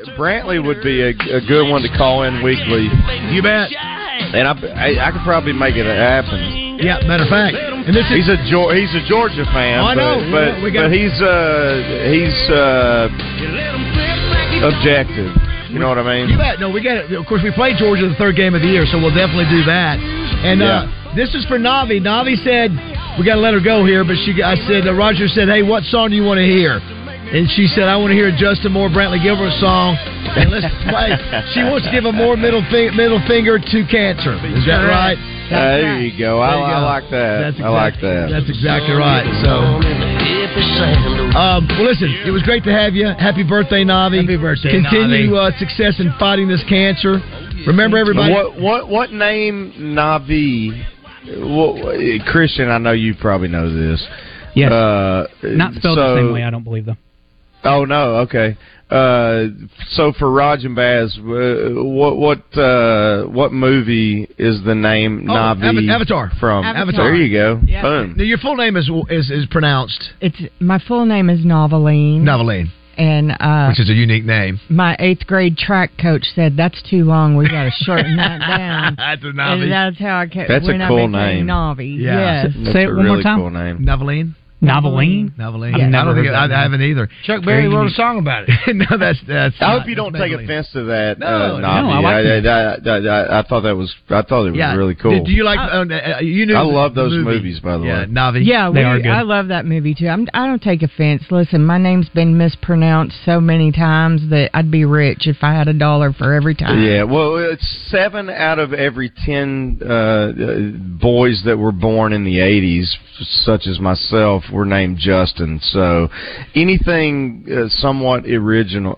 Brantley would be a good one to call in weekly. You bet. And I could probably make it happen. Yeah, matter of fact. And this is he's a Georgia fan. I know. But he's objective. You know what I mean? You bet. No, we got it. Of course, we played Georgia the third game of the year, so we'll definitely do that. And this is for Navi. Navi said, we got to let her go here, but I said, Roger said, hey, what song do you want to hear? And she said, I want to hear a Justin Moore, Brantley Gilbert song. And let's play. She wants to give a more middle finger to cancer. Is that right? There you go. I like that. I like that. That's exactly right. So, well, listen, it was great to have you. Happy birthday, Navi. Happy birthday, Continue Navi. Success in fighting this cancer. Remember, everybody. What name, Navi? Christian, I know you probably know this. Yes. Not spelled the same way, I don't believe, though. Oh, no, okay. So for Raj and Baz, what movie is the name Navi Avatar from? Avatar. There you go. Yeah. Boom. Now, your full name is pronounced? My full name is Noveline. Noveline. And which is a unique name. My 8th grade track coach said, that's too long. We got to shorten that down. That's a Navi. And that's how I kept. That's a cool name. Navi. Yeah. Yes. That's Say it a one more really time. Cool name. Noveline. Noveline? Noveline. Yeah. I haven't either. Chuck Berry wrote a song about it. No, that's. I hope you don't take offense to that, No, Navi. I thought it was really cool. Do you like? You knew. I love those movie. movies, by the way. Navi. Yeah, they are good. I love that movie too. I don't take offense. Listen, my name's been mispronounced so many times that I'd be rich if I had $1 for every time. Yeah, well, it's 7 out of every 10 boys that were born in the 80s, such as myself, were named Justin. So anything somewhat original,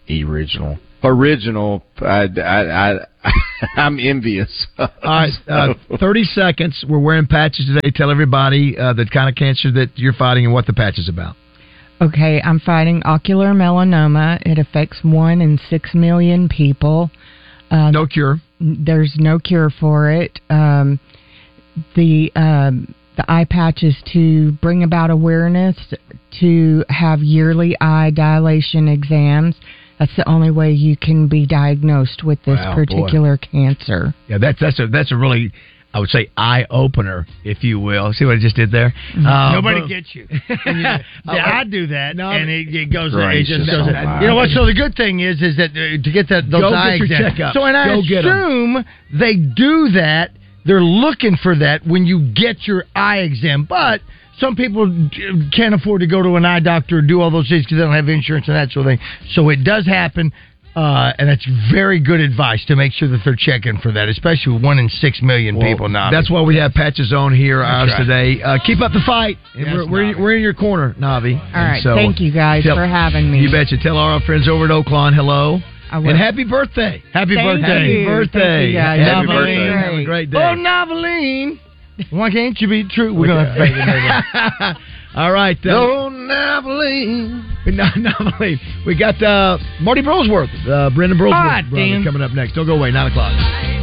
I'm envious. All right, 30 seconds. We're wearing patches today. Tell everybody the kind of cancer that you're fighting and what the patch is about. Okay, I'm fighting ocular melanoma. It affects 1 in 6 million people. No cure. There's no cure for it. The eye patch is to bring about awareness, to have yearly eye dilation exams. That's the only way you can be diagnosed with this particular cancer. Yeah, that's a really, I would say, eye opener, if you will. See what I just did there? Nobody gets you. I do that, and it goes. It just goes. You know what? So the good thing is that to get those eye exams. So and I assume they do that. They're looking for that when you get your eye exam, but some people can't afford to go to an eye doctor and do all those things because they don't have insurance and that sort of thing. So it does happen, and that's very good advice to make sure that they're checking for that, especially with 1 in 6 million people now. That's why we have Patches on here today. Keep up the fight. Yes, we're in your corner, Navi. All right, thank you guys for having me. You betcha. Tell all our friends over at Oaklawn hello. And happy birthday. Happy birthday. Happy birthday. Happy birthday. Have a great day. Oh, Noveline. Why can't you be true? We're going to have to fade it. All right. No, Noveline. Noveline. We got Marty Brolsworth, Brendan Brolsworth coming up next. Don't go away. 9 o'clock.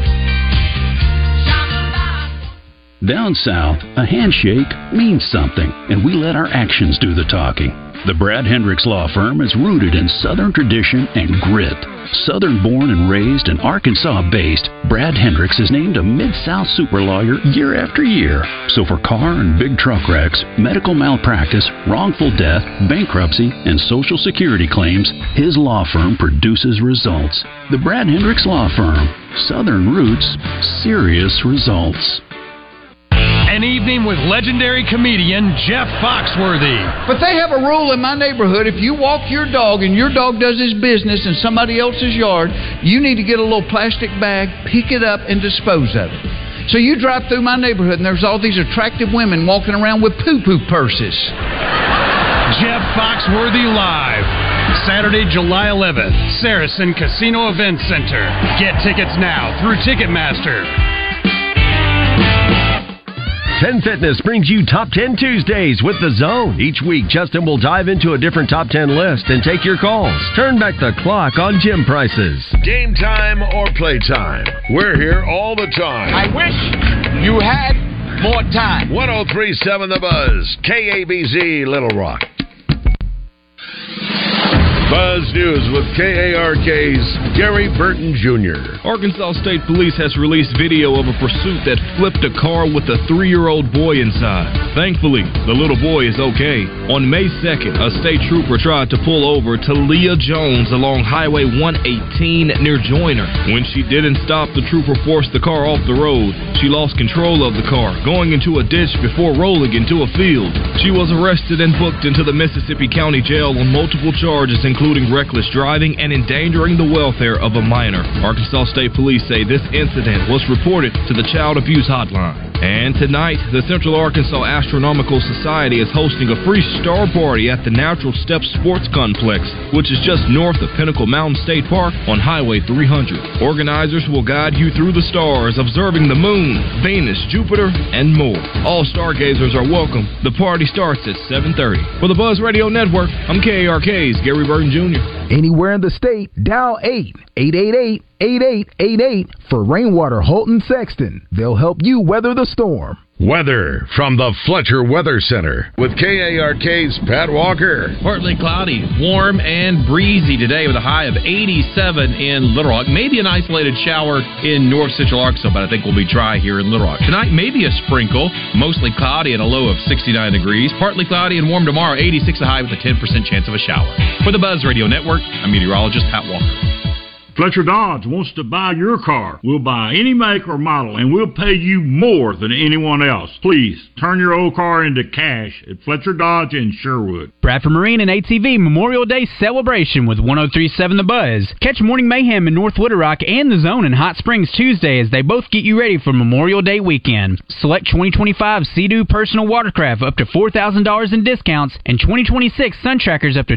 Down south, a handshake means something, and we let our actions do the talking. The Brad Hendricks Law Firm is rooted in Southern tradition and grit. Southern-born and raised and Arkansas-based, Brad Hendricks is named a Mid-South super lawyer year after year. So for car and big truck wrecks, medical malpractice, wrongful death, bankruptcy, and Social Security claims, his law firm produces results. The Brad Hendricks Law Firm. Southern roots, serious results. An evening with legendary comedian Jeff Foxworthy. But they have a rule in my neighborhood. If you walk your dog and your dog does his business in somebody else's yard, you need to get a little plastic bag, pick it up, and dispose of it. So you drive through my neighborhood and there's all these attractive women walking around with poo-poo purses. Jeff Foxworthy Live. Saturday, July 11th, Saracen Casino Event Center. Get tickets now through Ticketmaster. 10 Fitness brings you Top 10 Tuesdays with The Zone. Each week, Justin will dive into a different Top 10 list and take your calls. Turn back the clock on gym prices. Game time or playtime, we're here all the time. I wish you had more time. 103.7 The Buzz, KABZ, Little Rock. Buzz News with KARK's Gary Burton Jr. Arkansas State Police has released video of a pursuit that flipped a car with a 3-year-old boy inside. Thankfully, the little boy is okay. On May 2nd, a state trooper tried to pull over Talia Jones along Highway 118 near Joyner. When she didn't stop, the trooper forced the car off the road. She lost control of the car, going into a ditch before rolling into a field. She was arrested and booked into the Mississippi County Jail on multiple charges, including reckless driving and endangering the welfare of a minor. Arkansas State Police say this incident was reported to the Child Abuse Hotline. And tonight, the Central Arkansas Astronomical Society is hosting a free star party at the Natural Step Sports Complex, which is just north of Pinnacle Mountain State Park on Highway 300. Organizers will guide you through the stars, observing the moon, Venus, Jupiter, and more. All stargazers are welcome. The party starts at 7:30. For the Buzz Radio Network, I'm KARK's Gary Burton Jr. Anywhere in the state, dial 888-8888 for Rainwater Holton Sexton. They'll help you weather the storm. Weather from the Fletcher Weather Center with KARK's Pat Walker. Partly cloudy, warm and breezy today with a high of 87 in Little Rock. Maybe an isolated shower in north central Arkansas, but I think we'll be dry here in Little Rock. Tonight, maybe a sprinkle, mostly cloudy and a low of 69 degrees. Partly cloudy and warm tomorrow, 86 a high with a 10% chance of a shower. For the Buzz Radio Network, I'm meteorologist Pat Walker. Fletcher Dodge wants to buy your car. We'll buy any make or model, and we'll pay you more than anyone else. Please, turn your old car into cash at Fletcher Dodge in Sherwood. Bradford Marine and ATV Memorial Day celebration with 103.7 The Buzz. Catch Morning Mayhem in North Little Rock and The Zone in Hot Springs Tuesday as they both get you ready for Memorial Day weekend. Select 2025 Sea-Doo personal watercraft up to $4,000 in discounts and 2026 Sun Trackers up to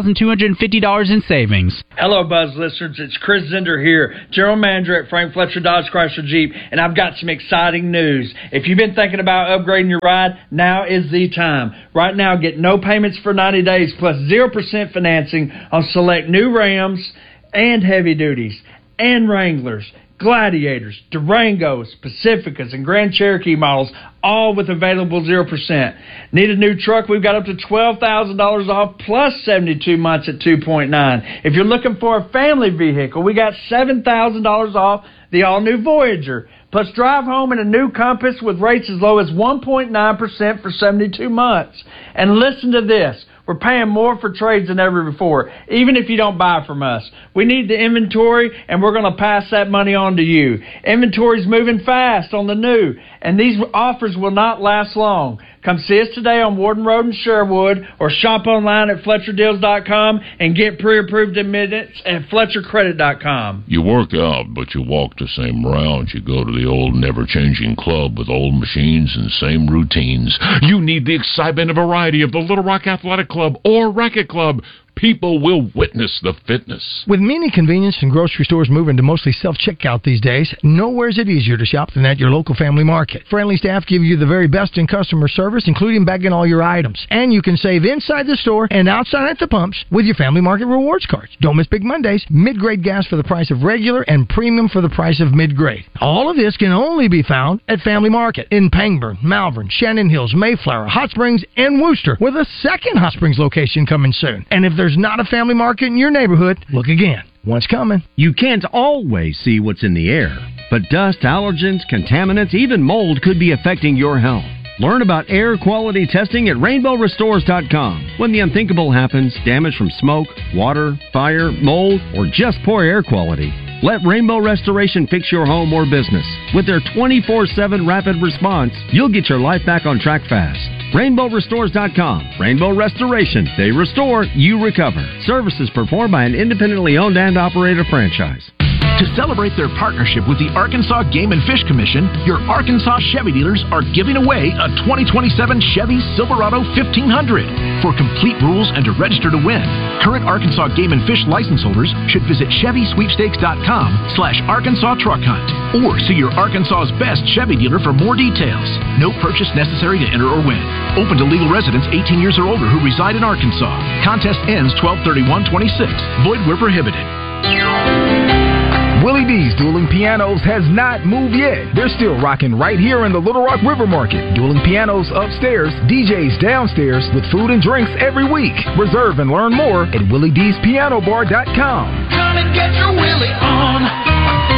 $2,250 in savings. Hello, Buzz listeners. It's Chris Zender here, General Manager at Frank Fletcher Dodge Chrysler Jeep, and I've got some exciting news. If you've been thinking about upgrading your ride, now is the time. Right now, get no payments for 90 days plus 0% financing on select new Rams and heavy duties and Wranglers, Gladiators, Durangos, Pacificas, and Grand Cherokee models, all with available 0%. Need a new truck? We've got up to $12,000 off plus 72 months at 2.9. If you're looking for a family vehicle, we got $7,000 off the all-new Voyager. Plus drive home in a new Compass with rates as low as 1.9% for 72 months. And listen to this. We're paying more for trades than ever before, even if you don't buy from us. We need the inventory, and we're going to pass that money on to you. Inventory's moving fast on the new, and these offers will not last long. Come see us today on Warden Road in Sherwood, or shop online at FletcherDeals.com and get pre-approved in minutes at FletcherCredit.com. You work out, but you walk the same rounds. You go to the old never-changing club with old machines and same routines. You need the excitement and variety of the Little Rock Athletic Club or Racket Club. People will witness the fitness. With many convenience and grocery stores moving to mostly self-checkout these days, nowhere's it easier to shop than at your local family market. Friendly staff give you the very best in customer service, including bagging all your items. And you can save inside the store and outside at the pumps with your family market rewards cards. Don't miss Big Mondays. Mid-grade gas for the price of regular and premium for the price of mid-grade. All of this can only be found at Family Market in Pangburn, Malvern, Shannon Hills, Mayflower, Hot Springs, and Wooster, with a second Hot Springs location coming soon. And if there's not a family market in your neighborhood, look again. One's coming. You can't always see what's in the air, but dust, allergens, contaminants, even mold could be affecting your health. Learn about air quality testing at RainbowRestores.com. When the unthinkable happens, damage from smoke, water, fire, mold, or just poor air quality, let Rainbow Restoration fix your home or business. With their 24/7 rapid response, you'll get your life back on track fast. RainbowRestores.com. Rainbow Restoration. They restore, you recover. Services performed by an independently owned and operated franchise. To celebrate their partnership with the Arkansas Game and Fish Commission, your Arkansas Chevy dealers are giving away a 2027 Chevy Silverado 1500. For complete rules and to register to win, current Arkansas Game and Fish license holders should visit ChevySweepstakes.com/Arkansas Truck Hunt or see your Arkansas's best Chevy dealer for more details. No purchase necessary to enter or win. Open to legal residents 18 years or older who reside in Arkansas. Contest ends 12/31/26. Void where prohibited. Willie D's Dueling Pianos has not moved yet. They're still rocking right here in the Little Rock River Market. Dueling Pianos upstairs, DJs downstairs with food and drinks every week. Reserve and learn more at WillieD'sPianoBar.com. Come and get your Willie on.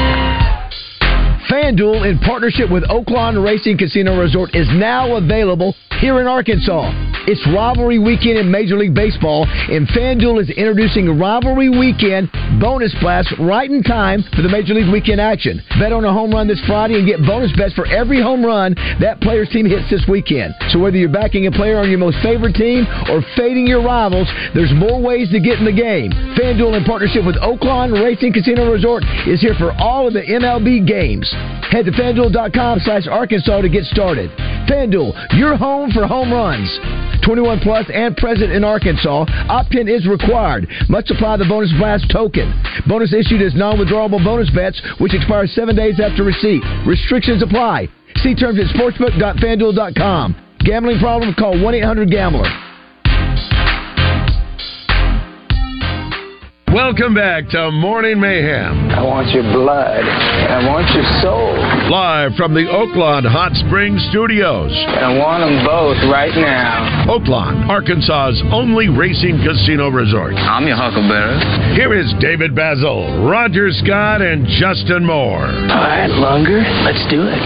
FanDuel, in partnership with Oaklawn Racing Casino Resort, is now available here in Arkansas. It's Rivalry Weekend in Major League Baseball, and FanDuel is introducing Rivalry Weekend bonus blasts right in time for the Major League Weekend action. Bet on a home run this Friday and get bonus bets for every home run that player's team hits this weekend. So whether you're backing a player on your most favorite team or fading your rivals, there's more ways to get in the game. FanDuel, in partnership with Oaklawn Racing Casino Resort, is here for all of the MLB games. Head to FanDuel.com/Arkansas to get started. FanDuel, your home for home runs. 21 plus and present in Arkansas. Opt-in is required. Must apply the bonus blast token. Bonus issued as non-withdrawable bonus bets, which expire 7 days after receipt. Restrictions apply. See terms at sportsbook.fanduel.com. Gambling problem? Call 1-800-GAMBLER. Welcome back to Morning Mayhem. I want your blood. I want your soul. Live from the Oaklawn Hot Springs Studios. I want them both right now. Oaklawn, Arkansas's only racing casino resort. I'm your huckleberry. Here is David Basil, Roger Scott, and Justin Moore. All right, Lunger, let's do it.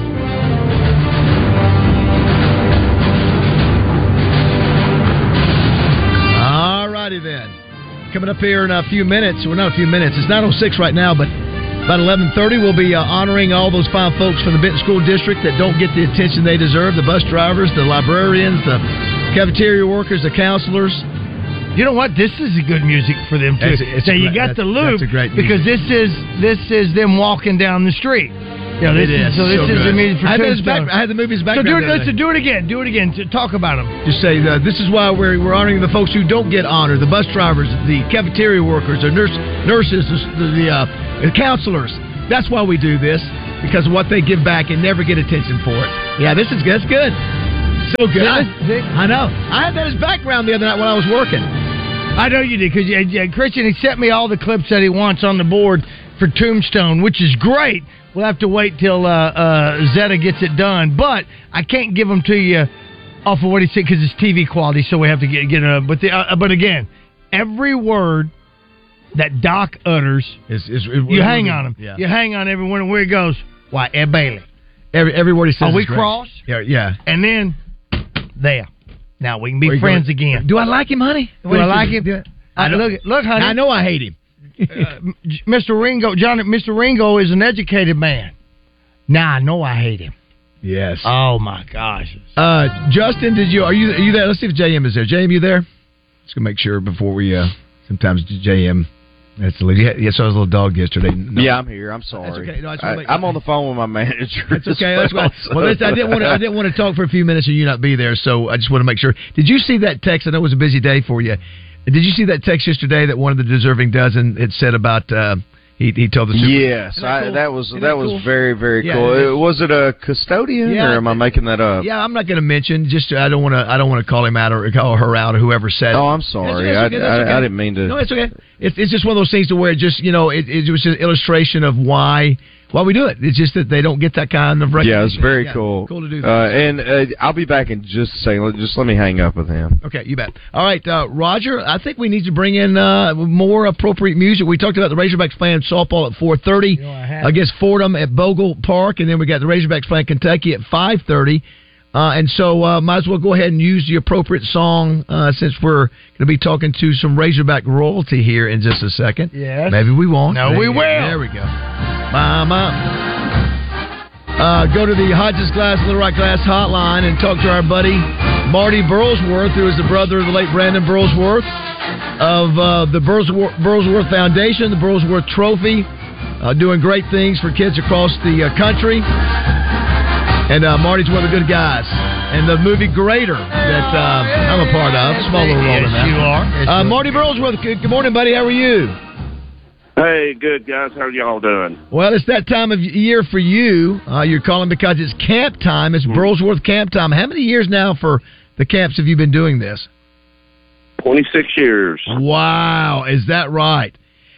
All righty then. Coming up here in a few minutes. Well, not a few minutes. It's 9:06 right now, but about 11:30, we'll be honoring all those fine folks from the Benton School District that don't get the attention they deserve. The bus drivers, the librarians, the cafeteria workers, the counselors. You know what? This is good music for them too. So you got the loop because this is them walking down the street. Yeah, this is the music for Tombstone. I had the movie's background. So do it again. Do it again. Talk about them. Just say this is why we're honoring the folks who don't get honored: the bus drivers, the cafeteria workers, the nurses, the counselors. That's why we do this, because of what they give back and never get attention for it. Yeah, that's good. So good. I know. I had that as background the other night when I was working. I know you did, because Christian, he sent me all the clips that he wants on the board for Tombstone, which is great. We'll have to wait till Zeta gets it done, but I can't give them to you off of what he said because it's TV quality, so we have to get it. But again, every word that Doc utters, you hang on him. Yeah. You hang on every one, and where he goes, why, Ed Bailey. Every word he says. Are we cross? Yeah. And then there. Now we can be friends again. Do I like him, honey? Do I like him? Look, honey. I know I hate him. Mr. Ringo is an educated man. Now I know I hate him. Yes. Oh my gosh. Justin, are you there? Let's see if JM is there. JM, you there? Just gonna make sure before we. Sometimes JM. That's the lady. Yes, I was a little dog yesterday. No. Yeah, I'm here. I'm sorry. That's okay. No, I'm on the phone with my manager. That's okay. That's why. Well, I didn't want to talk for a few minutes and you not be there, so I just want to make sure. Did you see that text? I know it was a busy day for you. Did you see that text yesterday that one of the deserving dozen had said about he told the Super Yes, cool? that was very, very cool. Was it a custodian or am I making that up? Yeah, I'm not going to mention. Just I don't want to call him out or call her out or whoever said it. Oh, I'm sorry. I didn't mean to. No, it's okay. It's just one of those things to where it just it was an illustration of why we do it. It's just that they don't get that kind of recognition. Yeah, it's very cool. Cool to do that. And I'll be back in just a second. Just let me hang up with him. Okay, you bet. All right, Roger, I think we need to bring in more appropriate music. We talked about the Razorbacks playing softball at 4:30 against Fordham at Bogle Park, and then we got the Razorbacks playing Kentucky at 5:30. And so might as well go ahead and use the appropriate song since we're going to be talking to some Razorback royalty here in just a second. Yes. Maybe we won't. No, we will. There we go. Mama. Go to the Hodges Glass, Little Rock Glass hotline and talk to our buddy Marty Burlsworth, who is the brother of the late Brandon Burlsworth of the Burlsworth Foundation, the Burlsworth Trophy, doing great things for kids across the country. And Marty's one of the good guys. And the movie Greater that I'm a part of. Small little role in that. You are. Marty Burlsworth, good morning, buddy. How are you? Hey, good, guys. How are y'all doing? Well, it's that time of year for you. You're calling because it's camp time. It's Burlsworth camp time. How many years now for the camps have you been doing this? 26 years. Wow. Is that right?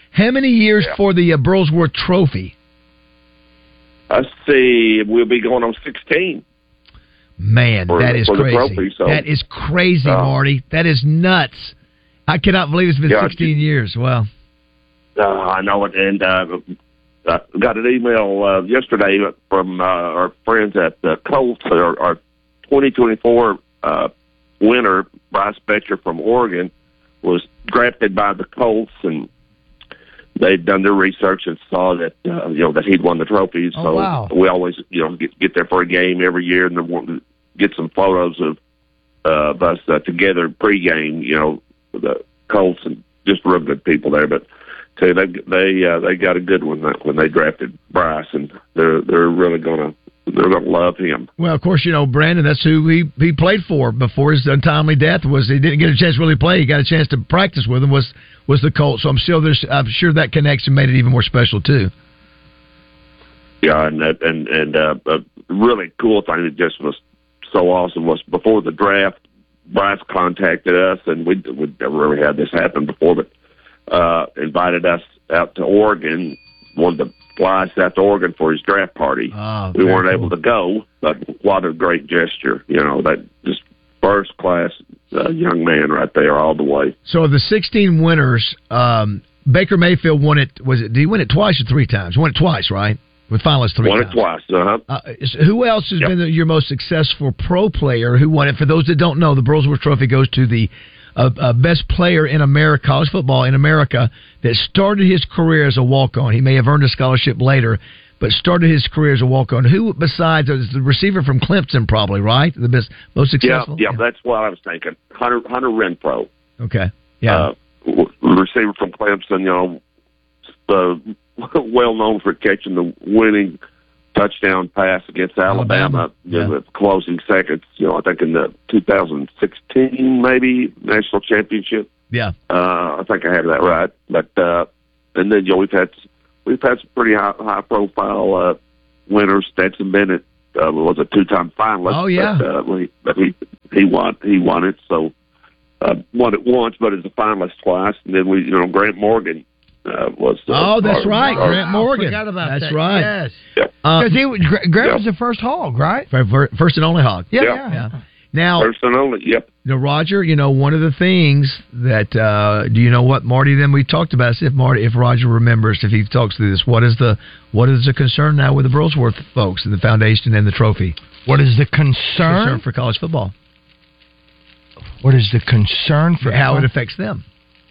How many years for the Burlsworth Trophy? Let's see. We'll be going on 16. Man, that is crazy. Trophy, so. That is crazy, Marty. That is nuts. I cannot believe it's been 16 years. Wow. I know it. And got an email yesterday from our friends at the Colts, our 2024 winner, Bryce Betcher from Oregon, was drafted by the Colts, and they'd done their research and saw that that he'd won the trophy. So we always get there for a game every year, and then get some photos of us together pregame. The Colts, and just real good people there. But tell you, they got a good one when they drafted Bryce, and they're really gonna love him. Well, of course, Brandon, that's who he played for before his untimely death. He didn't get a chance to really play. He got a chance to practice with him. Was the Colts. So I'm sure that connection made it even more special too. Yeah, and a really cool thing that just was so awesome was before the draft, Bryce contacted us, and we'd never really had this happen before, but invited us out to Oregon, wanted to fly us out to Oregon for his draft party. We weren't able to go, but what a great gesture. That just first-class young man right there all the way. So of the 16 winners, Baker Mayfield won it. Did he win it twice or three times? Won it twice, right? With finalists three times. Won it twice, who else has been your most successful pro player who won it? For those that don't know, the Burlsworth Trophy goes to the best player in America, college football in America, that started his career as a walk-on. He may have earned a scholarship later, but started his career as a walk-on. Who besides the receiver from Clemson, probably, right? The most successful? Yeah, that's what I was thinking. Hunter Renfro. Okay. Yeah. Receiver from Clemson, well known for catching the winning touchdown pass against Alabama in the closing seconds. I think in the 2016 maybe national championship. Yeah, I think I have that right. But and then we've had some pretty high profile winners. Stetson Bennett was a 2-time finalist. Oh yeah, but he won it. So won it once, but as a finalist twice. And then Grant Morgan. Was that's right, Grant Morgan. I forgot about that's that. right. Yes, because Grant was the first hog, right? First and only hog. Yeah. Now, first and only. Yep. Now, Roger, one of the things that do you know what Marty? Then we talked about this. If Roger remembers, if he talks through this, what is the concern now with the Burlsworth folks and the foundation and the trophy? What is the concern for college football? What is the concern for how it affects them?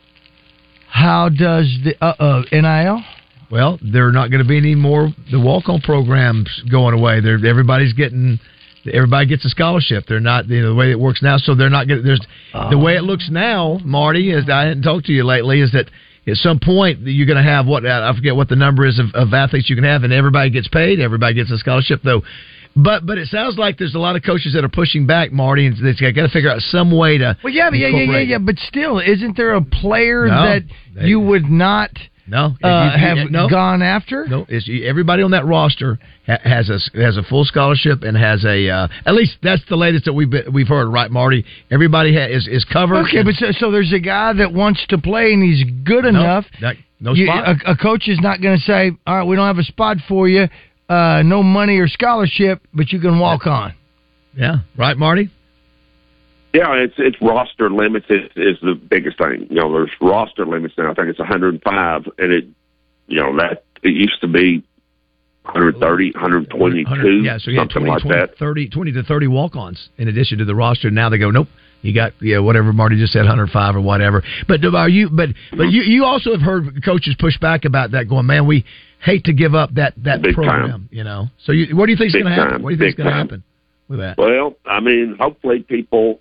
How does the NIL? Well, there are not going to be any more. The walk-on programs going away. Everybody gets a scholarship. They're not the way it works now. So they're not going. The way it looks now, Marty, as I hadn't talked to you lately, is that at some point you're going to have I forget what the number is of athletes you can have, and everybody gets paid. Everybody gets a scholarship, though. But it sounds like there's a lot of coaches that are pushing back, Marty, and they've got to figure out some way to. Well, yeah. But still, isn't there a player that you would not have gone after? No, everybody on that roster has a full scholarship and has at least that's the latest that we've heard, right, Marty? Everybody is covered. Okay, but so there's a guy that wants to play and he's good enough. No spot. A coach is not going to say, "All right, we don't have a spot for you." No money or scholarship, but you can walk on. Yeah, right, Marty? Yeah, it's roster limits is the biggest thing. There's roster limits now. I think it's 105, and it used to be 130, 122, yeah, so you had 20 to 30 walk-ons in addition to the roster. Now they go, nope. You got whatever Marty just said, 105 or whatever. But you also have heard coaches push back about that, going, man, we hate to give up that big program, time. So what do you think is going to happen? What do you think is going to happen with that? Well, I mean, hopefully people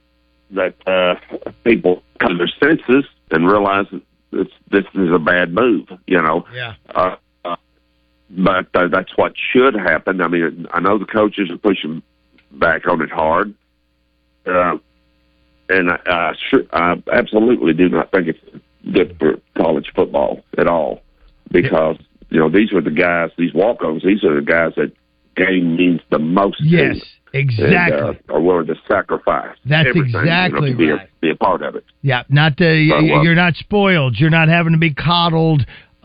come to their senses and realize that this is a bad move. Yeah. But that's what should happen. I mean, I know the coaches are pushing back on it hard. And I absolutely do not think it's good for college football at all, because these are the guys, these walk-ons. These are the guys that game means the most. Yes, exactly. And, are willing to sacrifice. That's everything, exactly to be a part of it. Yeah, you're not spoiled. You're not having to be coddled.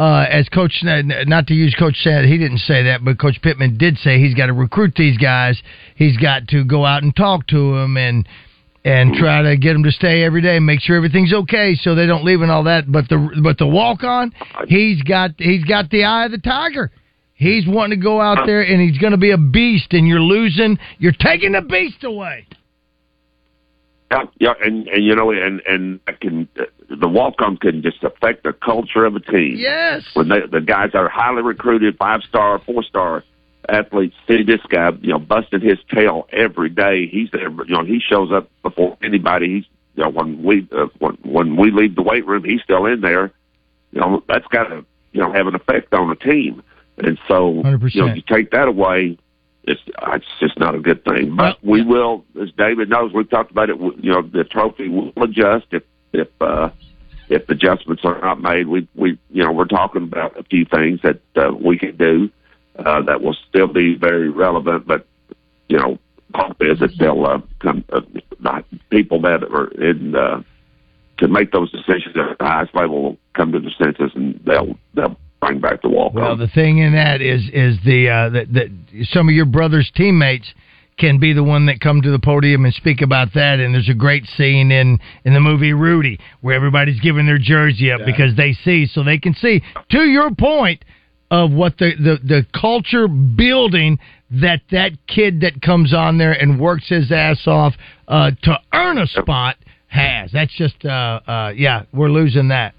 as Coach, not to use Coach said, he didn't say that, but Coach Pittman did say he's got to recruit these guys. He's got to go out and talk to them and try to get them to stay every day, make sure everything's okay, so they don't leave and all that. But the walk on, he's got the eye of the tiger. He's wanting to go out there and he's going to be a beast. And you're taking the beast away. Yeah, and you know, and the walk-on can just affect the culture of a team. Yes, when the guys are highly recruited, 5-star, 4-star athletes see this guy, busting his tail every day. He's there, he shows up before anybody. He's, when we leave the weight room, he's still in there. That's got to, have an effect on the team. And so, 100%. You take that away, it's just not a good thing. But we will, as David knows, we've talked about it. The trophy will adjust if adjustments are not made. We're talking about a few things that we can do that will still be very relevant. But hope is that they'll come. People that are in to make those decisions at the highest level will come to the senses, and they'll bring back the walk. Well, the thing in that is that some of your brother's teammates can be the one that come to the podium and speak about that. And there's a great scene in the movie Rudy where everybody's giving their jersey up because they see, so they can see. To your point of what the culture building that kid that comes on there and works his ass off to earn a spot has. That's just we're losing that.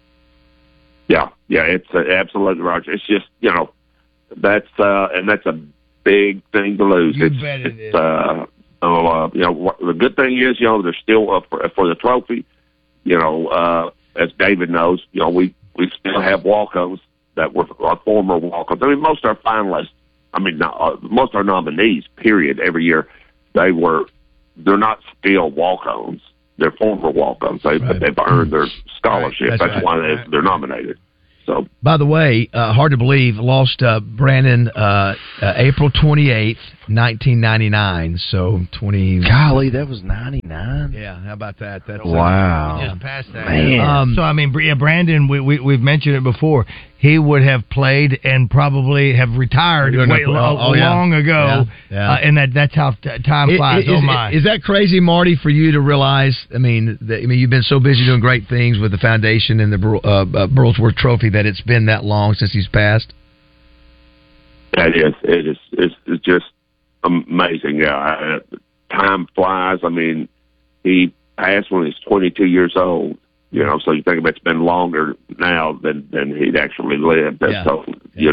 Yeah, it's absolutely, Roger. It's just, that's a big thing to lose. You bet it is. The good thing is, they're still up for the trophy. As David knows, we still have walk-ons that were our former walk-ons. I mean, most of our finalists, most of our nominees, period, every year, they're not still walk-ons. They're former walk-ons, but they've earned their scholarship. That's why they're nominated. So, by the way, hard to believe, lost Brandon April 28th, 1999. So 20. Golly, that was 99. Yeah, how about that? That's wow. Just past that. Man. So Brandon, we've mentioned it before. He would have played and probably have retired long ago. Yeah. And that's how time flies. Is that crazy, Marty, for you to realize? You've been so busy doing great things with the foundation and the Burlsworth Trophy that it's been that long since he's passed. That is. It's just amazing. Yeah, time flies. He passed when he was 22 years old. So you think about it's been longer now than he'd actually lived. Yeah. So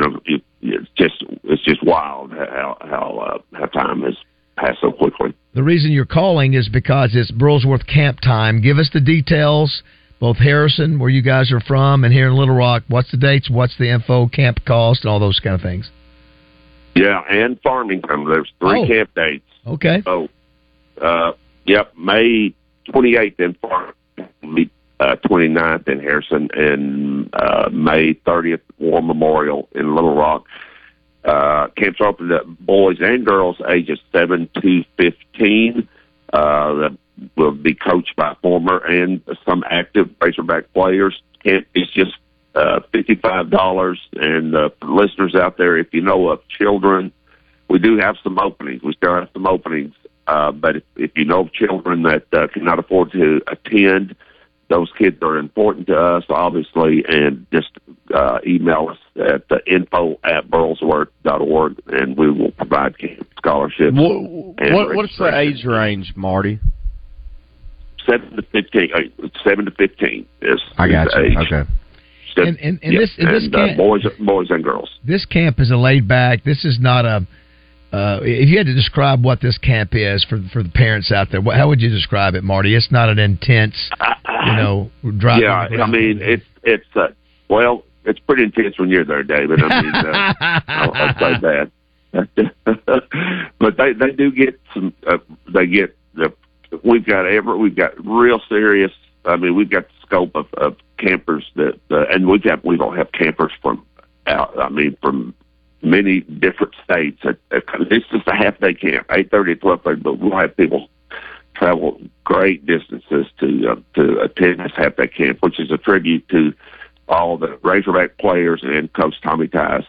it's just wild how time has passed so quickly. The reason you're calling is because it's Burlsworth camp time. Give us the details. Both Harrison, where you guys are from, and here in Little Rock. What's the dates? What's the info? Camp cost and all those kind of things. Yeah, and Farmington. There's 3 camp dates. Okay. So, May 28th in Farmington. 29th in Harrison, and May 30th, War Memorial in Little Rock. Camps are open to boys and girls ages 7 to 15. That will be coached by former and some active Razorback players. Camp is just $55. And listeners out there, if you know of children, we do have some openings. We still have some openings. But if you know of children that cannot afford to attend, those kids are important to us, obviously, and just email us at info@burlsworth.org, and we will provide camp scholarships. What's the age range, Marty? 7 to 15. 7 to 15 is I got the you. age. Okay. This camp, boys and girls. This camp is a laid back. This is not a. If you had to describe what this camp is for the parents out there, how would you describe it, Marty? It's not an intense, drive. Yeah, it's pretty intense when you're there, David. I'll say that. But they do get some. We've got real serious. We've got the scope of campers and we don't have campers from many different states. It's just a half-day camp, 8:30 to 12:30, but we'll have people travel great distances to attend this half-day camp, which is a tribute to all the Razorback players and Coach Tommy Tice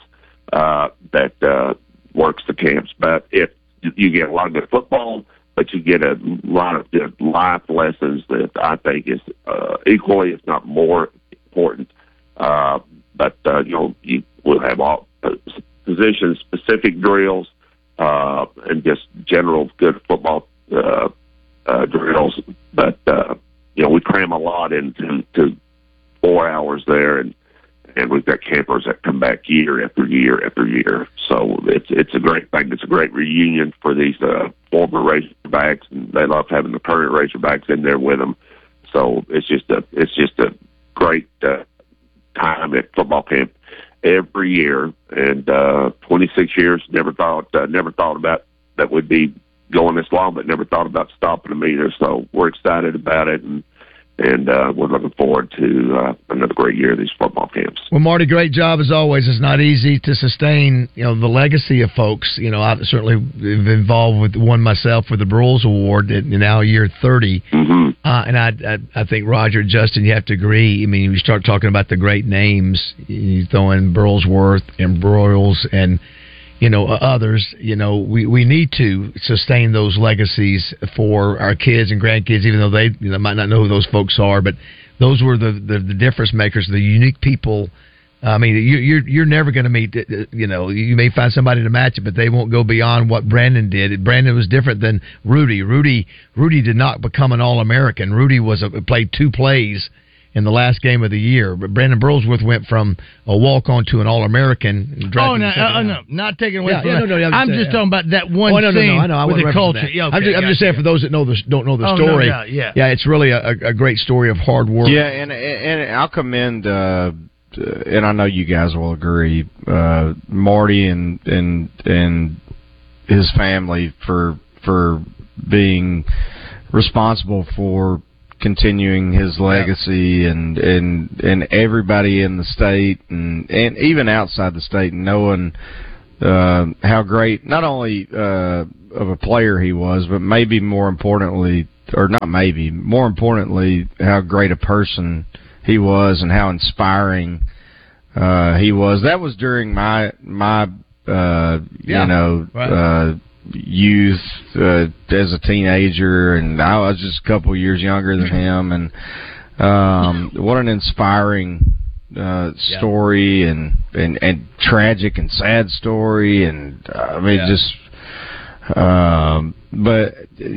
that works the camps. But if you get a lot of good football, but you get a lot of good life lessons that I think is equally, if not more, important. But you will have all position-specific drills and just general good football drills. But we cram a lot into 4 hours there, and we've got campers that come back year after year after year. So it's a great thing. It's a great reunion for these former Razorbacks, and they love having the current Razorbacks in there with them. So it's just a great time at football camp every year. And 26 years, never thought about that we'd be going this long, but never thought about stopping them either. So we're excited about it, and we're looking forward to another great year of these football camps. Well, Marty, great job as always. It's not easy to sustain, the legacy of folks. I certainly been involved with one myself with the Broyles Award, now year 30. Mm-hmm. And I think Roger, Justin, you have to agree. I mean, you start talking about the great names, you throw in Burlsworth and Broyles and others, we need to sustain those legacies for our kids and grandkids, even though they might not know who those folks are, but those were the difference makers, the unique people. I mean, you're never going to meet, you may find somebody to match it, but they won't go beyond what Brandon did. Brandon was different than Rudy. Rudy did not become an All-American. Rudy played 2 plays in the last game of the year. But Brandon Burlsworth went from a walk-on to an All-American. No, not taking away from that. I'm just talking about that one scene with the culture. Yeah, okay, I'm just saying for those that don't know the story. Yeah, it's really a great story of hard work. Yeah, and I'll commend, and I know you guys will agree, Marty and his family for being responsible for continuing his legacy, and everybody in the state and even outside the state, knowing how great not only of a player he was, but more importantly, how great a person he was and how inspiring he was. That was during my youth as a teenager, and I was just a couple years younger than him, and what an inspiring story and tragic and sad story, and I mean but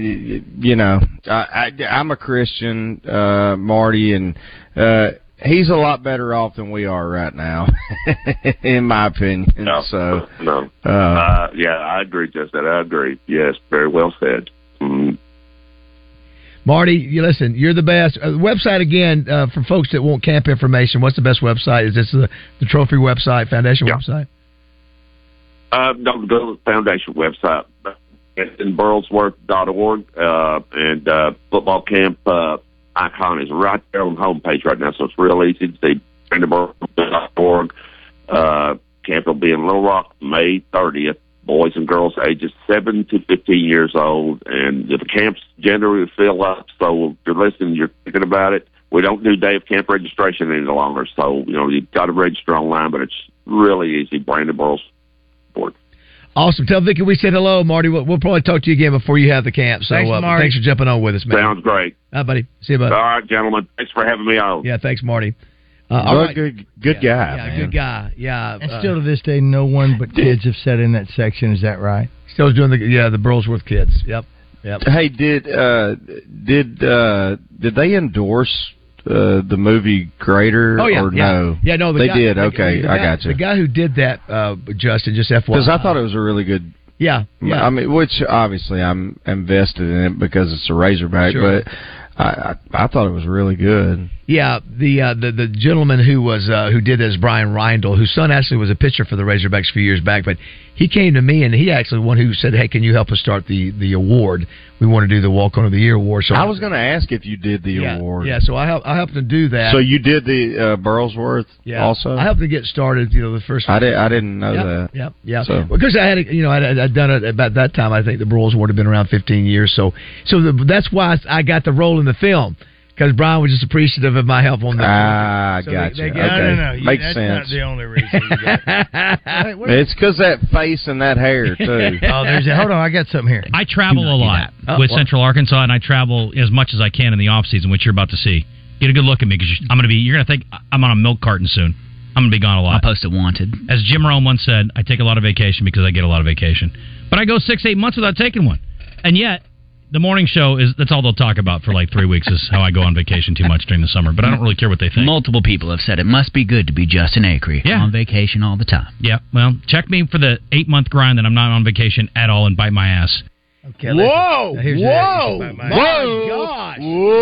I'm a Christian, Marty, and he's a lot better off than we are right now, in my opinion. No. I agree, Justin. I agree. Yes, very well said. Mm-hmm. Marty, listen, you're the best. Website again, for folks that want camp information, what's the best website? Is this the Trophy website, Foundation website? No, go to the Foundation website. It's in burlsworth.org, and football camp icon is right there on the homepage right now, so it's real easy to see. BrandonBurlsworth.org. Camp will be in Little Rock May 30th. Boys and girls ages 7 to 15 years old, and the camps generally fill up. So if you're listening, you're thinking about it. We don't do day of camp registration any longer, so you've got to register online, but it's really easy. Brandon Burlsworth. Awesome. Tell Vicky we said hello, Marty. We'll probably talk to you again before you have the camp. So thanks, Marty. Thanks for jumping on with us, man. Sounds great. Buddy. See you, buddy. All right, gentlemen. Thanks for having me on. Yeah, thanks, Marty. All right. Good guy. Yeah, good guy. Yeah. And still to this day, no one but kids have sat in that section. Is that right? Still doing the Burlsworth kids. Yep. Hey, did they endorse the movie Greater? Oh, yeah, or yeah. no? Yeah, no, they did. Okay, I got you. The guy who did that, Justin, just FYI, because I thought it was a really good. Yeah. I mean, which obviously I'm invested in it because it's a Razorback, sure. But I thought it was really good. Yeah, the gentleman who did this, Brian Reindl, whose son actually was a pitcher for the Razorbacks a few years back, but he came to me and he actually one who said, "Hey, can you help us start the award? We want to do the Walk On of the Year award." So I was going to ask if you did the award. Yeah, so I helped to do that. So you did the Burlsworth also? I helped to get started. The first. I didn't know that. Yeah. So. Because I had I'd done it about that time. I think the Burlsworth had been around 15 years. So that's why I got the role in the film. because Brian was just appreciative of my help on that. Gotcha. No. Makes that's sense. Not the only reason. It's because that face and that hair too. Hold on, I got something here. I travel a lot with Central Arkansas, and I travel as much as I can in the off season, which you're about to see. Get a good look at me because you're going to think I'm on a milk carton soon. I'm going to be gone a lot. I'll post it wanted. As Jim Rome once said, I take a lot of vacation because I get a lot of vacation. But I go 6-8 months without taking one. And yet, the morning show that's all they'll talk about for like 3 weeks is how I go on vacation too much during the summer. But I don't really care what they think. Multiple people have said it must be good to be Justin Acri on vacation all the time. Yeah, well, check me for the 8-month grind that I'm not on vacation at all and bite my ass. Okay, whoa! My gosh!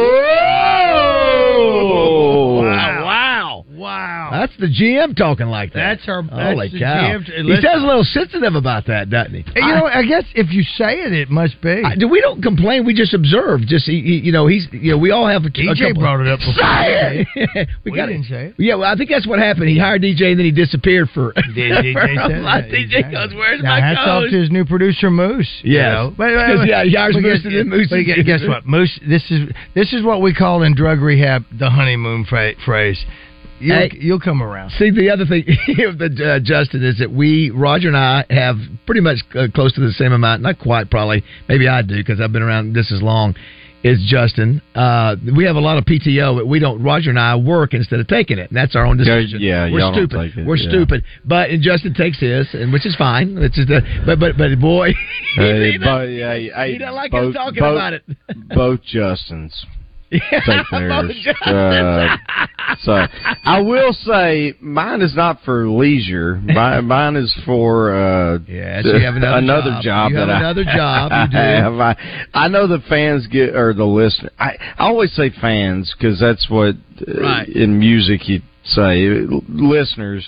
Whoa! Wow! That's the GM talking like that. Holy cow! He sounds a little sensitive about that, doesn't he? I guess if you say it must be. We don't complain. We just observe. We all have. DJ brought it up before. Say it. we didn't say it. Yeah, well, I think that's what happened. He hired DJ and then he disappeared for. DJ goes, "Where's my hats off to his new producer Moose." Yeah. Yeah, he hires Moose and then Moose. Guess what, Moose? This is what we call in drug rehab the honeymoon phrase. You'll come around. See, the other thing, Justin, is that Roger and I have pretty much close to the same amount. Not quite, probably. Maybe I do because I've been around this as long as Justin. We have a lot of PTO, but we don't. Roger and I work instead of taking it. And that's our own decision. Yeah, we're stupid. We're stupid. But Justin takes his, and which is fine. It's just but boy, he doesn't like us talking about it. Both Justins. Take theirs. So I will say mine is not for leisure. Mine is for so you have another job. You have another job. You do. I know the fans get or the listener. I always say fans because that's what in music you say. Listeners.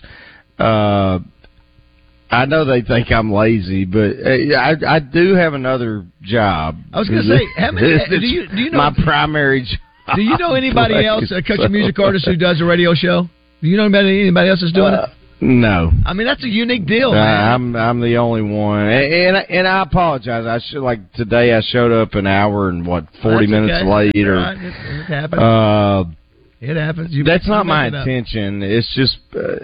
I know they think I'm lazy, but I do have another job. I was going to say, how many, do you know my primary job? Do you know anybody else, a country music artist who does a radio show? Do you know anybody else that's doing it? No. I mean, that's a unique deal, man. I'm the only one, and I apologize. Today I showed up an hour and 40 minutes late, or it happens. It happens. That's not my intention. It's just,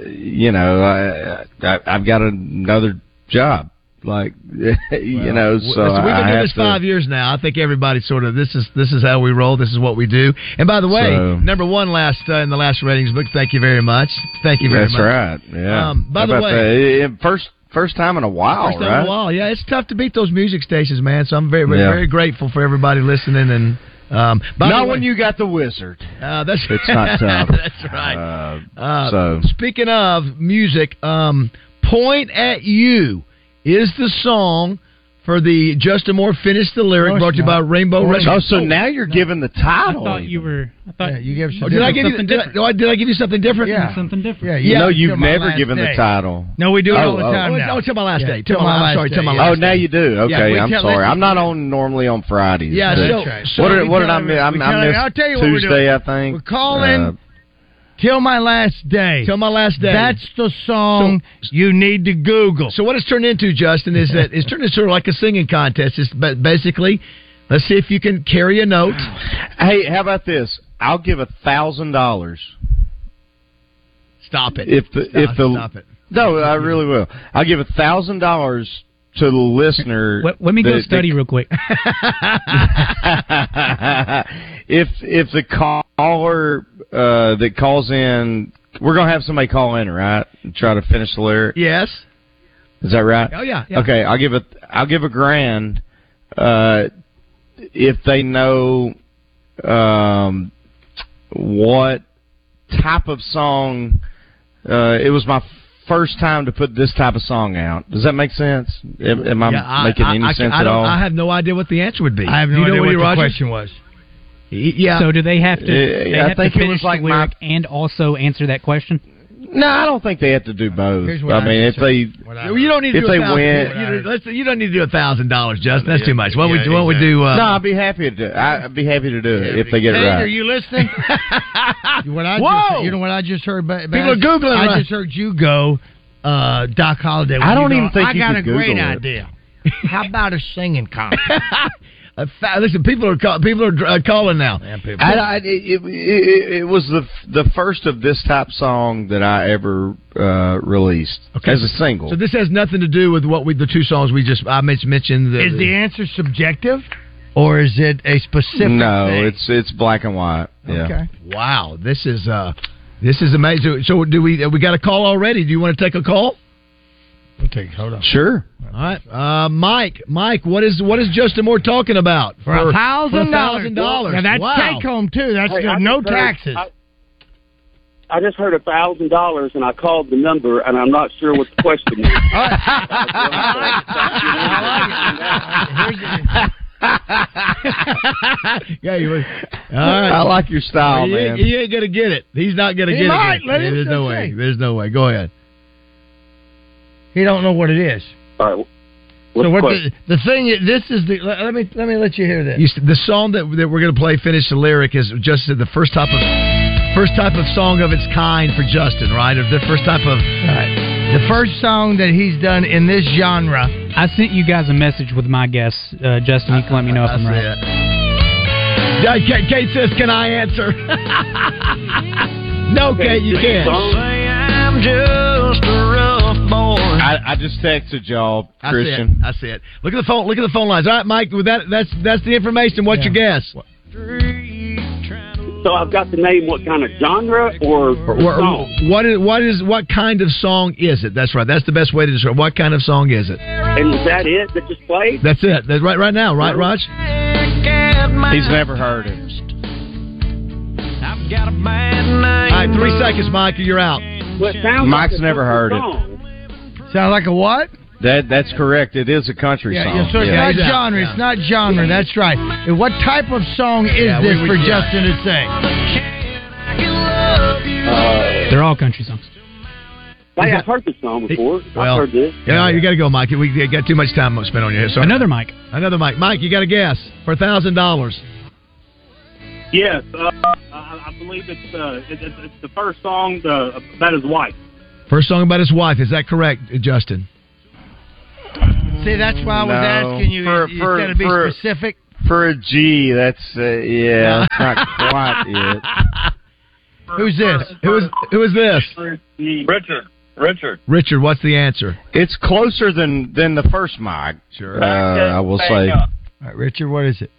I've got another job. So we've been doing this 5 years now. I think everybody sort of this is how we roll. This is what we do. And by the way, number one in the last ratings book. Thank you very much. Thank you very much. That's right. Yeah. By the way, first time in a while. First time in a while. Yeah, it's tough to beat those music stations, man. So I'm very very grateful for everybody listening and. When you got the wizard. It's not tough. That's right. Speaking of music, Point at You is the song for the Justin Moore Finish the Lyric, brought to you by Rainbow Restaurant. So now you're giving the title. I thought you gave something. Did I give you something different? Yeah, something different. Yeah. No, you've never given the title. No, we do it all the time now. Till my last day. Till my last day. Now you do. Okay, I'm sorry. I'm not normally on Fridays. Yeah, so what did I miss? I missed Tuesday, I think. We're calling Till My Last Day. Till My Last Day. That's the song you need to Google. So what it's turned into, Justin, is that it's turned into sort of like a singing contest. It's basically, let's see if you can carry a note. Hey, how about this? I'll give $1,000. Stop it. Stop it. No, I really will. I'll give $1,000 to the listener. Let me go study real quick. If the caller that calls in, we're gonna have somebody call in, right? And try to finish the lyric. Yes. Is that right? Oh yeah. Okay, I'll give $1,000 if they know what type of song. It was my first time to put this type of song out. Does that make sense? Am I making any sense at all? I have no idea what the answer would be. I have no idea what the question was. Yeah. So do they have to? They have to finish the lyric and also answer that question? No, I don't think they have to do both. I mean, if they you don't need to do $1,000. You don't need to do $1,000, Justin. That's too much. What we do? No, I'd be happy to do it. I'd be happy to do it if they get it right. Are you listening? You know what I just heard? People are googling. I just heard you go, Doc Holliday. I don't even think I you got a Google great it. idea. How about a singing contest? Listen, people are calling now. It was the first of this type song that I ever released as a single. So this has nothing to do with the two songs I mentioned. Is the answer subjective, or is it a specific? No, thing? it's black and white. Yeah. Okay. Wow, this is amazing. So we got a call already? Do you want to take a call? Hold on. Sure. All right, Mike, what is Justin Moore talking about for $1,000? Now that's take home too. That's no taxes. I just heard $1,000 and I called the number and I'm not sure what the question is. I like your style, man. He ain't gonna get it. He's not gonna get it. There's no way. There's no way. Go ahead. He don't know what it is. All right. So what the thing is, this is the. Let me let you hear this. The song that we're going to play, finish the lyric, is just the first type of song of its kind for Justin, right? Or the first type of the first song that he's done in this genre. I sent you guys a message with my guess, Justin. You can let me know if I'm right. Kate says, "Can I answer?" No, Kate, you can't. Say I'm just a rough boy. I just texted y'all, Christian. I see it. Look at the phone. Look at the phone lines. All right, Mike. With that's the information. What's your guess? So I've got to name what kind of genre or song. What kind of song is it? That's right. That's the best way to describe. What kind of song is it? And is that it that just played? That's it. That's right now. Right, Raj? He's never heard it. I've got a bad name. All right, 3 seconds, Mike. You're out. Well, Mike's never heard it. Sound like a what? That's correct. It is a country song. Yeah, so it's not genre. It's not genre. That's right. And what type of song is this for Justin to sing? They're all country songs. Hey, I've heard this song before. I've heard this. Yeah, you got to go, Mike. We got too much time spent on you here. Sorry. Another Mike. Mike, you got a guess for $1,000. Yes, I believe it's the first song about his wife. First song about his wife. Is that correct, Justin? See, that's why I was asking you. You got to be specific. For a G, that's it's not quite it. Who's this? Who is this? Richard, what's the answer? It's closer than the first Mike. Sure. I will say. All right, Richard, what is it?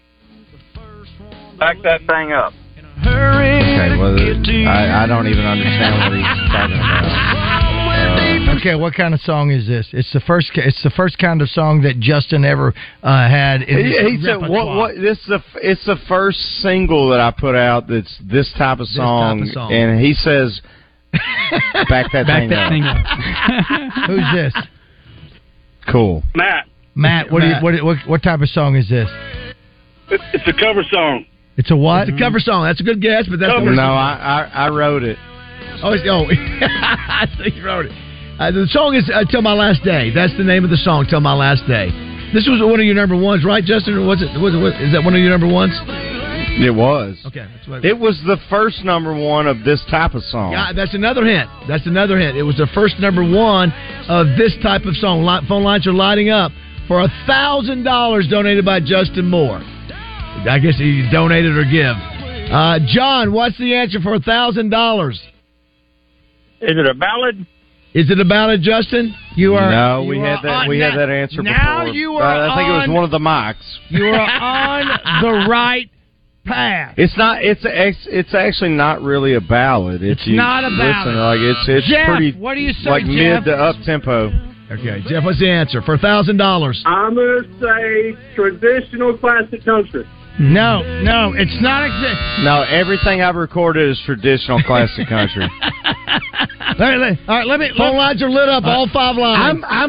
Back that thing up. Okay, well, I don't even understand what he's talking about. Okay, what kind of song is this? It's the first kind of song that Justin ever had. He said, "What? It's the first single that I put out. That's this type of song." And he says, "Back that thing up." Who's this? Cool. Matt. What type of song is this? It's a cover song. It's a what? It's a cover song. That's a good guess, but that's I wrote it. I think you wrote it. The song is "Till My Last Day." That's the name of the song. "Till My Last Day." This was one of your number ones, right, Justin? Or was it? Is that one of your number ones? It was. Okay, it was the first number one of this type of song. Yeah, that's another hint. It was the first number one of this type of song. Phone lines are lighting up for $1,000 donated by Justin Moore. I guess he donated or give. John, what's the answer for $1,000? Is it a ballad? Is it a ballad, Justin? We had that answer now before. You are I think it was one of the mics. You are on the right path. It's not. It's actually not really a ballad. It's not a ballad. Listen, like it's Jeff, pretty. What do you say, like Jeff? mid to up tempo. Okay, Jeff, what's the answer for $1,000? I'm gonna say traditional classic country. No, it's not. No, everything I've recorded is traditional classic country. All right, let me. Phone lines are lit up, all 5 lines. I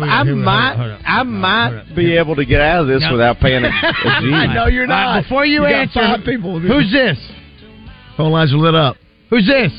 might be able to get out of this without paying a G. No, you're not. Before you answer, 5 people. Who's this? Phone lines are lit up. Who's this?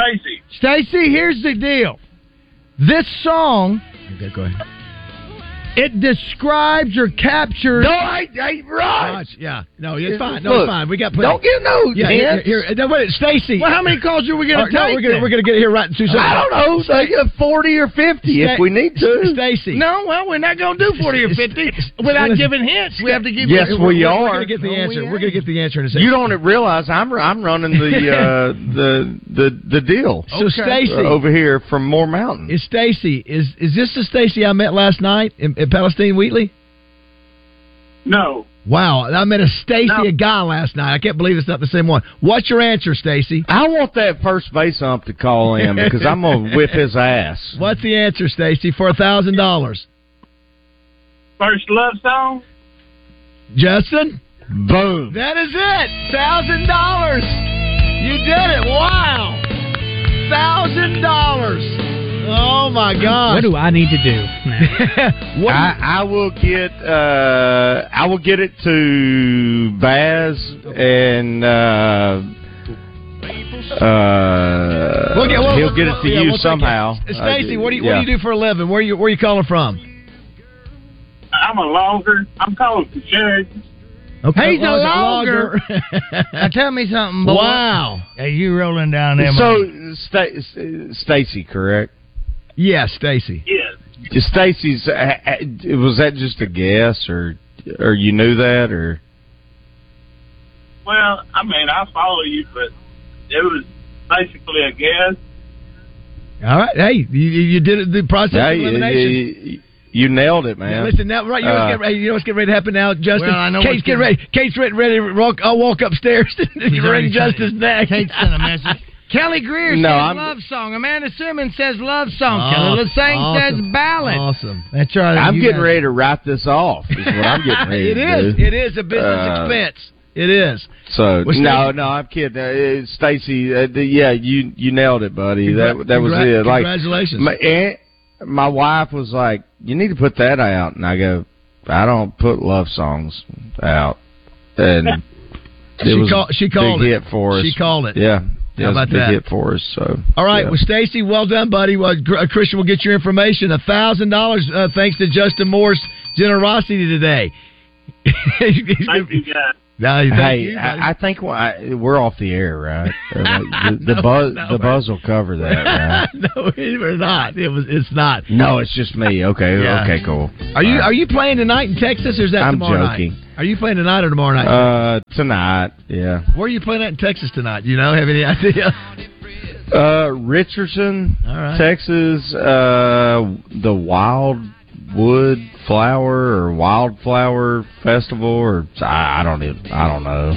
Stacy, here's the deal. This song okay, go ahead. It describes or captures. No, I Raj. Yeah, no, it's fine. No, Look, it's fine. We got plenty. Don't give no. Yeah, here. No, wait, Stacy. Well, how many calls are we going to take? No, we're going to get here right in 2 seconds. I don't know. Say 40 or 50 if we need to. Stacy. No, well, we're not going to do 40 or 50 without giving hints. We have to give. Yes, we are. We're going to get the answer. We're going to get the answer in a second. You don't realize I'm running the deal. So Stacy over here from Moore Mountain. Is Stacy? Is this the Stacy I met last night in Palestine Wheatley? No. Wow, I met a Stacy, a guy last night. I can't believe it's not the same one. What's your answer, Stacy? I want that first base ump to call in because I'm gonna whip his ass. What's the answer, Stacy? For $1,000. First love song. Justin. Boom. That is it. $1,000. You did it. Wow. $1,000. Oh my gosh! What do I need to do? I will get it to Baz and he'll get it to you somehow. Stacy, what do you do for a living? Where you calling from? I'm a logger. I'm calling from Sheridan. Okay, he's a logger. Now tell me something, boy. Wow. Are you rolling down there? So, Stacy, correct? Yes, Stacy. Yes. Stacy's. Was that just a guess, or you knew that, or? Well, I mean, I follow you, but it was basically a guess. All right. Hey, you did it. The process of elimination. You nailed it, man. Yeah, listen, now, right? You know what's getting ready to happen now, Justin? Well, I know Kate's getting ready. Kate's ready to walk upstairs and ring Justin's neck. Kate sent a message. Kelly Greer says love song. Amanda Simmons says love song. Kelly LeSang says ballad. Awesome. That's right. I'm getting ready to write this off. Is what I'm getting ready to do. It is a business expense. It is. So no, I'm kidding. Stacy, you nailed it, buddy. That was it. Congratulations. My wife was like, "You need to put that out," and I go, "I don't put love songs out." And she called big it. Hit for us. She called it. Yeah. How about that? Big hit for us. So all right, well, Stacy, well done, buddy. Well, Christian will get your information. $1,000 thanks to Justin Moore's generosity today. Thank you, guys. I think we're off the air, right? The buzz will cover that, right? No, we're not. It's not. No, it's just me. Okay, okay, cool. Are you playing tonight in Texas, or is that tomorrow joking. night? Are you playing tonight or tomorrow night? Tonight. Yeah. Where are you playing at in Texas tonight? Do you know? Have any idea? Richardson, all right. Texas. The Wildflower Festival, or I don't know.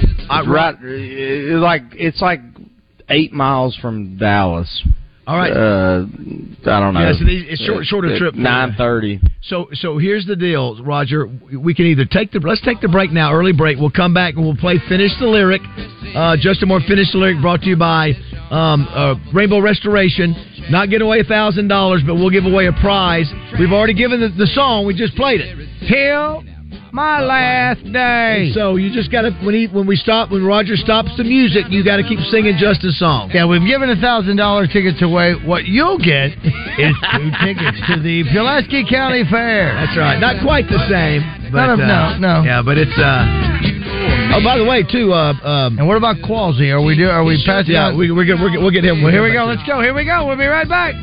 It's like 8 miles from Dallas. All right. I don't know. Yes, it's shorter trip. 9:30. So here's the deal, Roger. We can either let's take the break now, early break. We'll come back and we'll play Finish the Lyric. Justin Moore, Finish the Lyric, brought to you by Rainbow Restoration. Not giving away $1,000, but we'll give away a prize. We've already given the song. We just played it. Till my last day. So you just got to when Roger stops the music, you got to keep singing Justin's song. Yeah, we've given $1,000 tickets away. What you'll get is 2 tickets to the Pulaski County Fair. That's right. Not quite the same, but no. Yeah, but it's. Oh, by the way, too. And what about Qualsey? Are we passing? Yeah, we'll get him. Well, here we go. Let's go. Here we go. We'll be right back.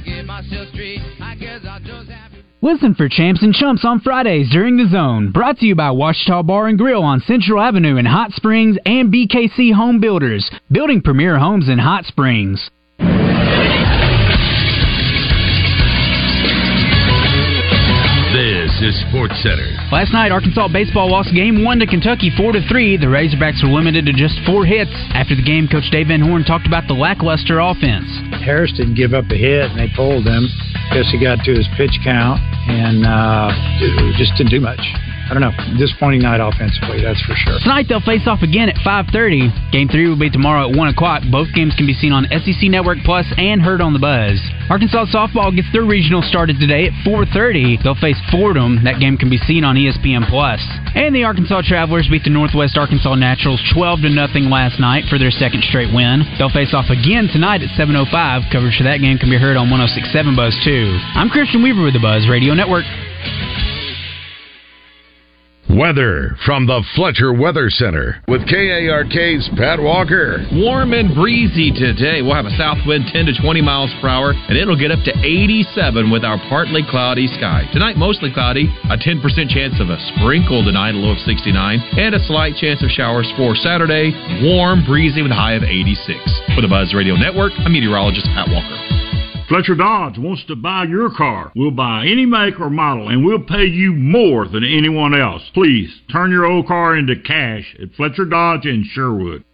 Listen for Champs and Chumps on Fridays during The Zone. Brought to you by Ouachita Bar and Grill on Central Avenue in Hot Springs and BKC Home Builders, building premier homes in Hot Springs. This is Sports Center. Last night, Arkansas baseball lost Game 1 to Kentucky 4-3. The Razorbacks were limited to just 4 hits. After the game, Coach Dave Van Horn talked about the lackluster offense. Harris didn't give up a hit, and they pulled him. Guess he got to his pitch count, and just didn't do much. I don't know. Disappointing night offensively, that's for sure. Tonight, they'll face off again at 5:30. Game 3 will be tomorrow at 1 o'clock. Both games can be seen on SEC Network Plus and heard on The Buzz. Arkansas softball gets their regional started today at 4:30. They'll face Fordham. That game can be seen on ESPN Plus. And the Arkansas Travelers beat the Northwest Arkansas Naturals 12-0 last night for their second straight win. They'll face off again tonight at 7:05. Coverage for that game can be heard on 106.7 Buzz, too. I'm Christian Weaver with The Buzz Radio Network. Weather from the Fletcher Weather Center with KARK's Pat Walker. Warm and breezy today. We'll have a south wind 10 to 20 miles per hour, and it'll get up to 87 with our partly cloudy sky. Tonight, mostly cloudy, a 10% chance of a sprinkle tonight, a low of 69, and a slight chance of showers for Saturday. Warm, breezy with a high of 86. For the Buzz Radio Network, I'm meteorologist Pat Walker. Fletcher Dodge wants to buy your car. We'll buy any make or model, and we'll pay you more than anyone else. Please, turn your old car into cash at Fletcher Dodge in Sherwood.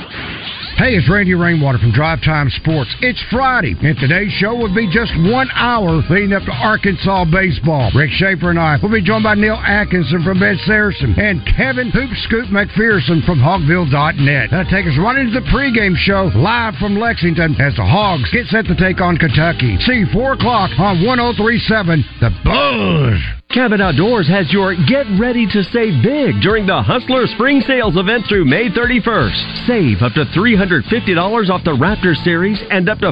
Hey, it's Randy Rainwater from Drive Time Sports. It's Friday, and today's show will be just 1 hour leading up to Arkansas baseball. Rick Schaefer and I will be joined by Neil Atkinson from Ed Saracen and Kevin Hoop Scoop McPherson from Hogville.net. That'll take us right into the pregame show live from Lexington as the Hogs get set to take on Kentucky. See you 4 o'clock on 103.7 The Buzz. Cabot Outdoors has your Get Ready to Save Big during the Hustler Spring Sales event through May 31st. Save up to $350 off the Raptor Series and up to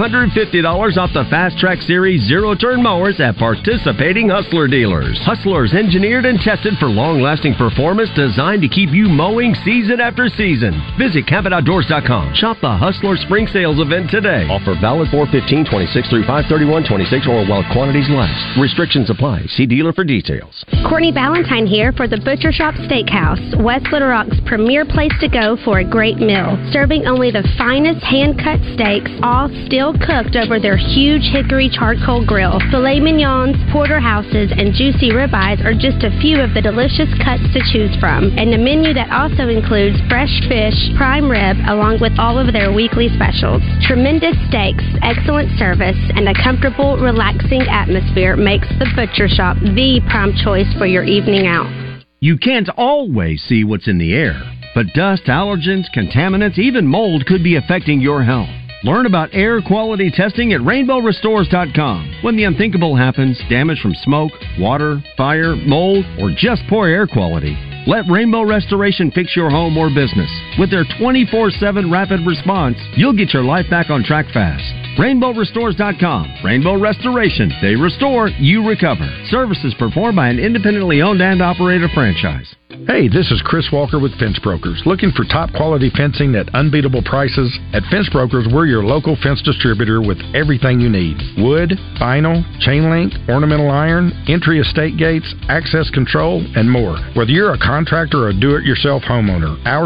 $550 off the Fast Track Series zero-turn mowers at participating Hustler dealers. Hustlers engineered and tested for long-lasting performance designed to keep you mowing season after season. Visit CabotOutdoors.com. Shop the Hustler Spring Sales event today. Offer valid 4/15/26 through 5/31/26 or while quantities last. Restrictions apply. See dealer for details. Courtney Ballantyne here for the Butcher Shop Steakhouse, West Little Rock's premier place to go for a great meal. Serving only the finest hand-cut steaks, all still cooked over their huge hickory charcoal grill. Filet mignons, porterhouses, and juicy ribeyes are just a few of the delicious cuts to choose from. And a menu that also includes fresh fish, prime rib, along with all of their weekly specials. Tremendous steaks, excellent service, and a comfortable, relaxing atmosphere makes the Butcher Shop the prime choice for your evening out. You can't always see what's in the air, but dust, allergens, contaminants, even mold could be affecting your health. Learn about air quality testing at RainbowRestores.com. When the unthinkable happens, damage from smoke, water, fire, mold, or just poor air quality, let Rainbow Restoration fix your home or business. With their 24/7 rapid response, you'll get your life back on track fast. RainbowRestores.com. Rainbow Restoration. They restore, you recover. Services performed by an independently owned and operated franchise. Hey, this is Chris Walker with Fence Brokers. Looking for top quality fencing at unbeatable prices? At Fence Brokers, we're your local fence distributor with everything you need. Wood, vinyl, chain link, ornamental iron, entry estate gates, access control, and more. Whether you're a contractor or a do-it-yourself homeowner, our